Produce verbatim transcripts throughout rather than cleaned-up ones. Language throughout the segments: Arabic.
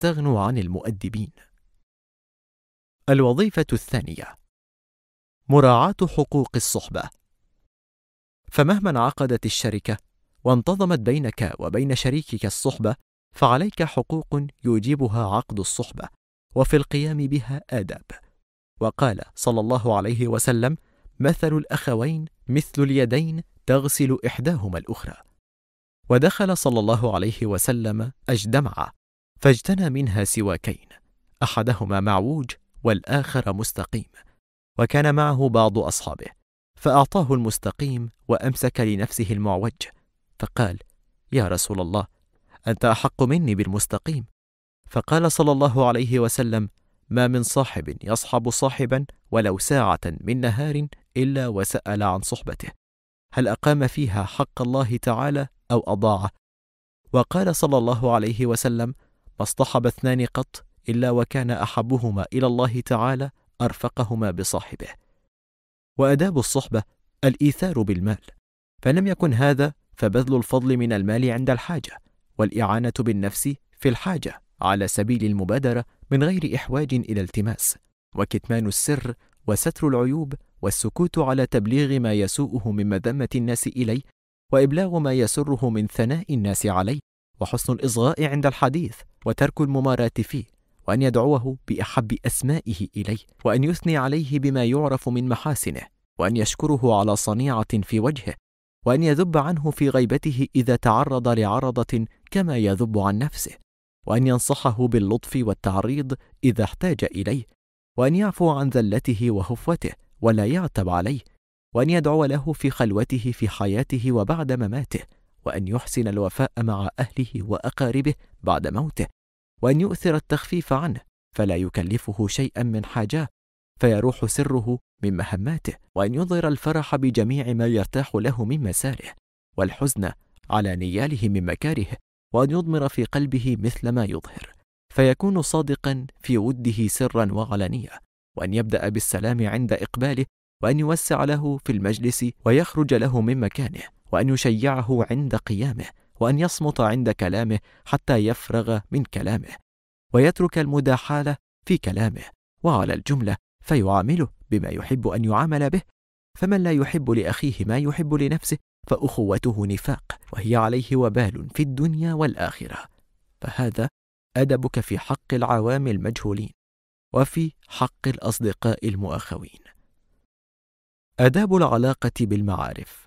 واستغنوا عن المؤدبين. الوظيفة الثانية: مراعاة حقوق الصحبة. فمهما انعقدت الشركة وانتظمت بينك وبين شريكك الصحبة، فعليك حقوق يوجبها عقد الصحبة، وفي القيام بها آداب. وقال صلى الله عليه وسلم: مثل الأخوين مثل اليدين تغسل إحداهما الأخرى. ودخل صلى الله عليه وسلم أجدمعة فاجتنى منها سواكين، أحدهما معوج والآخر مستقيم، وكان معه بعض أصحابه، فأعطاه المستقيم وأمسك لنفسه المعوج، فقال: يا رسول الله، أنت أحق مني بالمستقيم. فقال صلى الله عليه وسلم: ما من صاحب يصحب صاحبا ولو ساعة من نهار إلا وسأل عن صحبته، هل أقام فيها حق الله تعالى أو أضاعه. وقال صلى الله عليه وسلم: ما اصطحب اثنان قط إلا وكان أحبهما إلى الله تعالى أرفقهما بصاحبه. وأداب الصحبة الإيثار بالمال، فلم يكن هذا فبذل الفضل من المال عند الحاجة، والإعانة بالنفس في الحاجة على سبيل المبادرة من غير إحواج إلى التماس، وكتمان السر وستر العيوب، والسكوت على تبليغ ما يسوءه من مذمة الناس إليه، وإبلاغ ما يسره من ثناء الناس عليه، وحسن الإصغاء عند الحديث، وترك المماراة فيه، وأن يدعوه بأحب أسمائه إليه، وأن يثني عليه بما يعرف من محاسنه، وأن يشكره على صنيعة في وجهه، وأن يذب عنه في غيبته إذا تعرض لعرضة كما يذب عن نفسه، وأن ينصحه باللطف والتعريض إذا احتاج إليه، وأن يعفو عن ذلته وهفوته ولا يعتب عليه، وأن يدعو له في خلوته في حياته وبعد مماته، وأن يحسن الوفاء مع أهله وأقاربه بعد موته، وأن يؤثر التخفيف عنه فلا يكلفه شيئا من حاجاه فيروح سره من مهماته، وأن يظهر الفرح بجميع ما يرتاح له من مساره، والحزن على نياله من مكاره، وأن يضمر في قلبه مثل ما يظهر، فيكون صادقا في وده سرا وعلانية، وأن يبدأ بالسلام عند إقباله، وأن يوسع له في المجلس ويخرج له من مكانه، وأن يشيعه عند قيامه، وأن يصمت عند كلامه حتى يفرغ من كلامه، ويترك المداحالة في كلامه، وعلى الجملة فيعامله بما يحب أن يعامل به. فمن لا يحب لأخيه ما يحب لنفسه فأخوته نفاق، وهي عليه وبال في الدنيا والآخرة. فهذا أدبك في حق العوام المجهولين، وفي حق الأصدقاء المؤخوين. آداب العلاقة بالمعارف.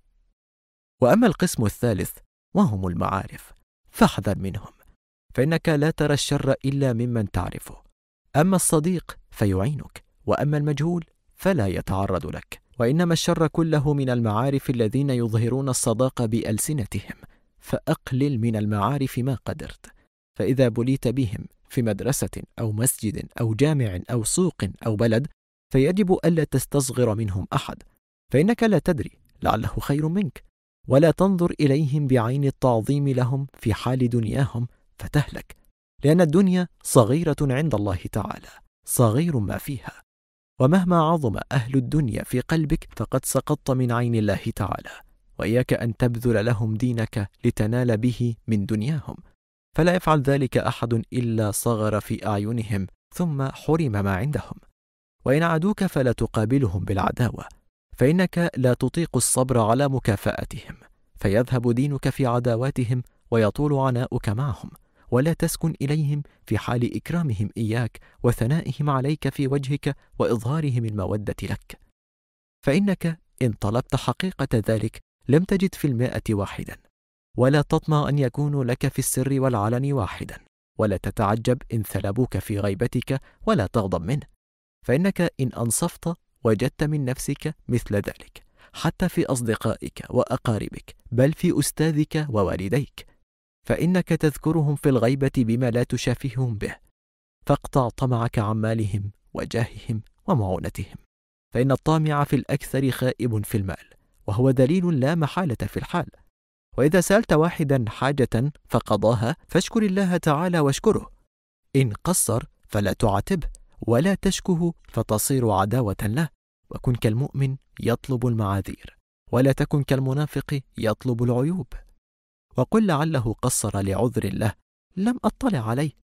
وأما القسم الثالث وهم المعارف فاحذر منهم، فإنك لا ترى الشر إلا ممن تعرفه. أما الصديق فيعينك، وأما المجهول فلا يتعرض لك. وإنما الشر كله من المعارف الذين يظهرون الصداقة بألسنتهم، فأقلل من المعارف ما قدرت. فإذا بليت بهم في مدرسة أو مسجد أو جامع أو سوق أو بلد، فيجب ألا تستصغر منهم أحد، فإنك لا تدري لعله خير منك، ولا تنظر إليهم بعين التعظيم لهم في حال دنياهم فتهلك، لأن الدنيا صغيرة عند الله تعالى، صغير ما فيها، ومهما عظم أهل الدنيا في قلبك فقد سقطت من عين الله تعالى. وإياك أن تبذل لهم دينك لتنال به من دنياهم، فلا يفعل ذلك أحد إلا صغر في أعينهم ثم حرم ما عندهم. وإن عادوك فلا تقابلهم بالعداوة، فإنك لا تطيق الصبر على مكافأتهم، فيذهب دينك في عداواتهم ويطول عناؤك معهم، ولا تسكن إليهم في حال إكرامهم إياك وثنائهم عليك في وجهك وإظهارهم المودة لك. فإنك إن طلبت حقيقة ذلك لم تجد في المائة واحدا، ولا تطمع أن يكونوا لك في السر والعلن واحدا، ولا تتعجب إن ثلبوك في غيبتك، ولا تغضب منه، فإنك إن أنصفت وجدت من نفسك مثل ذلك، حتى في أصدقائك وأقاربك، بل في أستاذك ووالديك، فإنك تذكرهم في الغيبة بما لا تشافههم به، فاقطع طمعك عن مالهم وجاههم ومعونتهم، فإن الطامع في الأكثر خائب في المال، وهو دليل لا محالة في الحال. وإذا سألت واحدا حاجة فقضاها فاشكر الله تعالى واشكره، إن قصر فلا تعاتبه ولا تشكه فتصير عداوة له. وكن كالمؤمن يطلب المعاذير، ولا تكن كالمنافق يطلب العيوب. وقل لعله قصر لعذر له، لم أطلع عليه،